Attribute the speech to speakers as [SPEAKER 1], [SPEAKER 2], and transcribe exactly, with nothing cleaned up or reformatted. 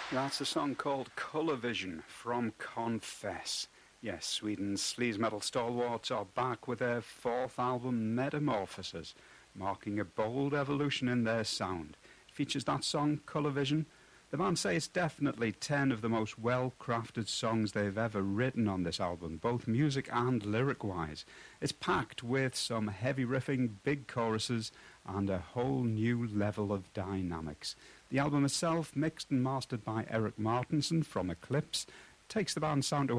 [SPEAKER 1] That's a song called Colour Vision from Confess. Yes, Sweden's sleaze metal stalwarts are back with their fourth album, Metamorphosis, marking a bold evolution in their sound. It features that song, Colour Vision. The band say it's definitely ten of the most well-crafted songs they've ever written on this album, both music and lyric-wise. It's packed with some heavy riffing, big choruses, and a whole new level of dynamics. The album itself, mixed and mastered by Eric Martinson from Eclipse, takes the band's sound to